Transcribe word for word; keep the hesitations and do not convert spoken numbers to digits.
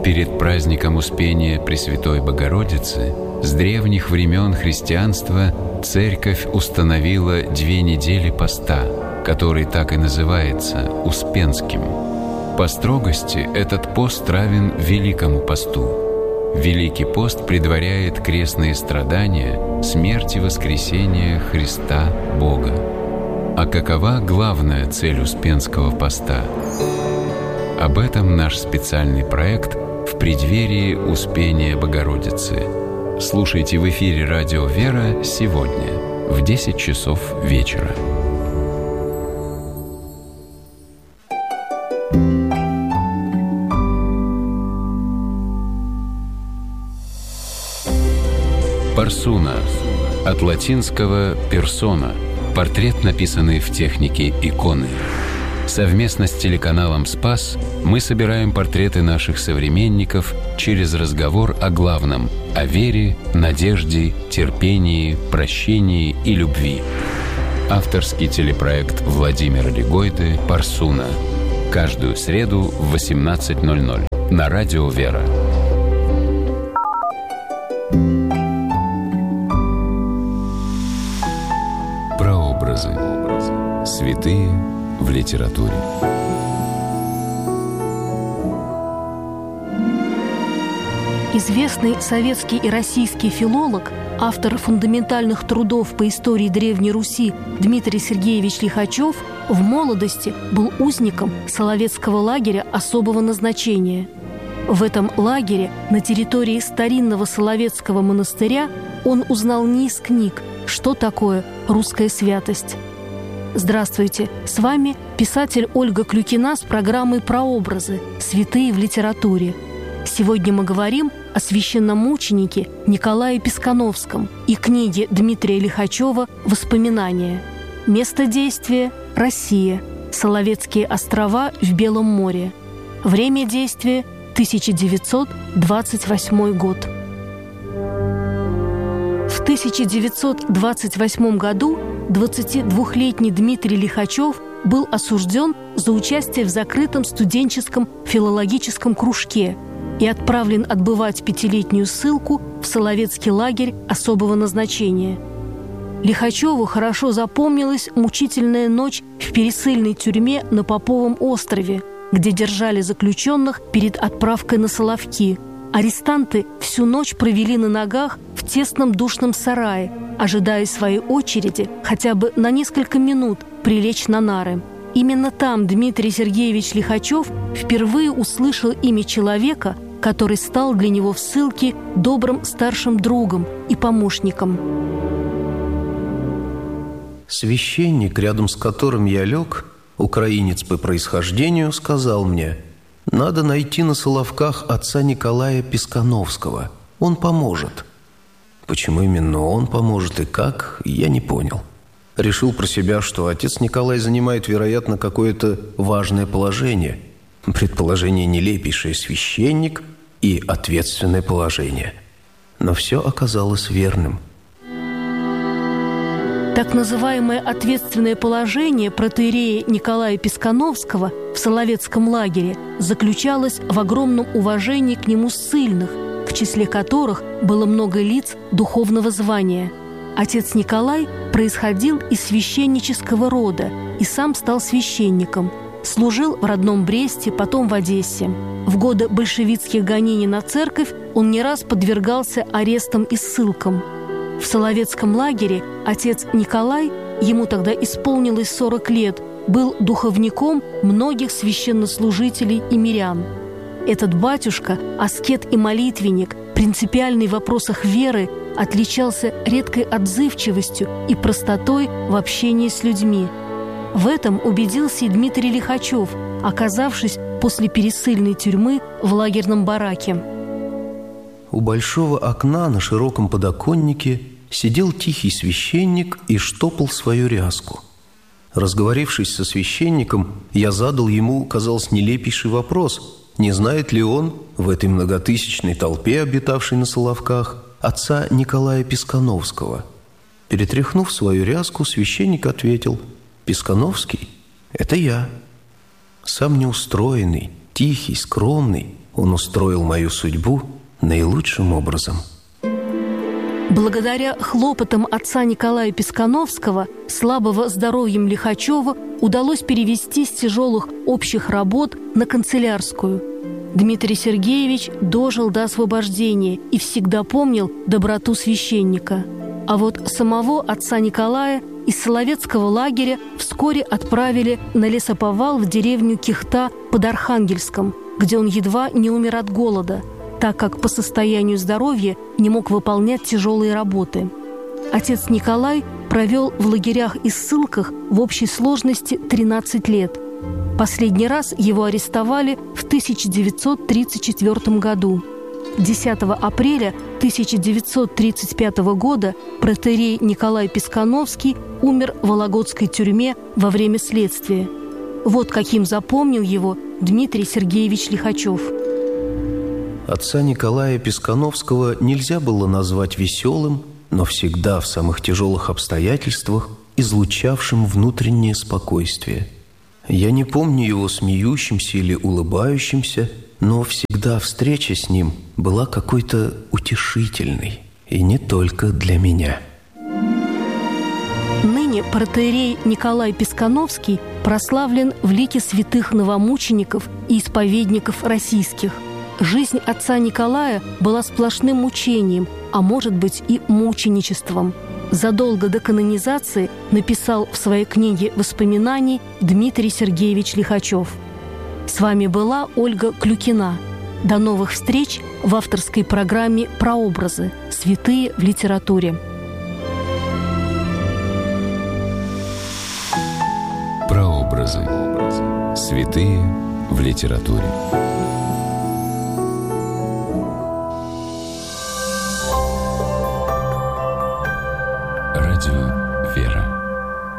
Перед праздником Успения Пресвятой Богородицы с древних времен христианства Церковь установила две недели поста, который так и называется Успенским. По строгости этот пост равен Великому посту. Великий пост предваряет крестные страдания, смерть и воскресение Христа Бога. А какова главная цель Успенского поста? Об этом наш специальный проект «В преддверии Успения Богородицы». Слушайте в эфире «Радио Вера» сегодня в десять часов вечера. Парсуна. От латинского «персона» – портрет, написанный в технике иконы. Совместно с телеканалом «Спас» мы собираем портреты наших современников через разговор о главном – о вере, надежде, терпении, прощении и любви. Авторский телепроект Владимира Легойды «Парсуна». Каждую среду в восемнадцать ноль ноль на Радио Вера. Прообразы. Святые в литературе. Известный советский и российский филолог, автор фундаментальных трудов по истории Древней Руси Дмитрий Сергеевич Лихачев в молодости был узником Соловецкого лагеря особого назначения. В этом лагере на территории старинного Соловецкого монастыря он узнал не из книг, что такое русская святость. Здравствуйте! С вами писатель Ольга Клюкина с программой «Прообразы. Святые в литературе». Сегодня мы говорим о священномученике Николае Пискановском и книге Дмитрия Лихачева «Воспоминания». Место действия – Россия. Соловецкие острова в Белом море. Время действия – тысяча девятьсот двадцать восьмой год. В тысяча девятьсот двадцать восьмом году двадцатидвухлетний Дмитрий Лихачев был осужден за участие в закрытом студенческом филологическом кружке и отправлен отбывать пятилетнюю ссылку в Соловецкий лагерь особого назначения. Лихачеву хорошо запомнилась мучительная ночь в пересыльной тюрьме на Поповом острове, где держали заключенных перед отправкой на Соловки. Арестанты всю ночь провели на ногах в тесном душном сарае, ожидая своей очереди хотя бы на несколько минут прилечь на нары. Именно там Дмитрий Сергеевич Лихачев впервые услышал имя человека, который стал для него в ссылке добрым старшим другом и помощником. Священник, рядом с которым я лег, украинец по происхождению, сказал мне: «Надо найти на Соловках отца Николая Пискановского. Он поможет». Почему именно он поможет и как, я не понял. Решил про себя, что отец Николай занимает, вероятно, какое-то важное положение. Предположение нелепейшее: священник и ответственное положение. Но все оказалось верным. Так называемое ответственное положение протоиерея Николая Пискановского в Соловецком лагере заключалось в огромном уважении к нему ссыльных, в числе которых было много лиц духовного звания. Отец Николай происходил из священнического рода и сам стал священником. Служил в родном Бресте, потом в Одессе. В годы большевистских гонений на церковь он не раз подвергался арестам и ссылкам. В Соловецком лагере отец Николай, ему тогда исполнилось сорок лет, был духовником многих священнослужителей и мирян. Этот батюшка, аскет и молитвенник, принципиальный в вопросах веры, отличался редкой отзывчивостью и простотой в общении с людьми. В этом убедился и Дмитрий Лихачев, оказавшись после пересыльной тюрьмы в лагерном бараке. У большого окна на широком подоконнике сидел тихий священник и штопал свою ряску. Разговорившись со священником, я задал ему, казалось, нелепейший вопрос: не знает ли он в этой многотысячной толпе, обитавшей на Соловках, отца Николая Пискановского? Перетряхнув свою ряску, священник ответил: «Пискановский – это я». Сам неустроенный, тихий, скромный, Он устроил мою судьбу наилучшим образом. Благодаря хлопотам отца Николая Пискановского, слабого здоровьем Лихачева удалось перевести с тяжелых общих работ на канцелярскую. Дмитрий Сергеевич дожил до освобождения и всегда помнил доброту священника. А вот самого отца Николая из Соловецкого лагеря вскоре отправили на лесоповал в деревню Кихта под Архангельском, где он едва не умер от голода, так как по состоянию здоровья не мог выполнять тяжелые работы. Отец Николай провел в лагерях и ссылках в общей сложности тринадцать лет. Последний раз его арестовали в тысяча девятьсот тридцать четвёртом году. десятого апреля тысяча девятьсот тридцать пятого года протоиерей Николай Пискановский умер в Вологодской тюрьме во время следствия. Вот каким запомнил его Дмитрий Сергеевич Лихачев. Отца Николая Пискановского нельзя было назвать веселым, но всегда в самых тяжелых обстоятельствах излучавшим внутреннее спокойствие. Я не помню его смеющимся или улыбающимся, но всегда встреча с ним была какой-то утешительной, и не только для меня. Ныне протоиерей Николай Пискановский прославлен в лике святых новомучеников и исповедников российских. Жизнь отца Николая была сплошным мучением, а может быть и мученичеством. Задолго до канонизации написал в своей книге воспоминаний Дмитрий Сергеевич Лихачев. С вами была Ольга Клюкина. До новых встреч в авторской программе «Прообразы. Святые в литературе». Прообразы. Святые в литературе. Радио «Вера».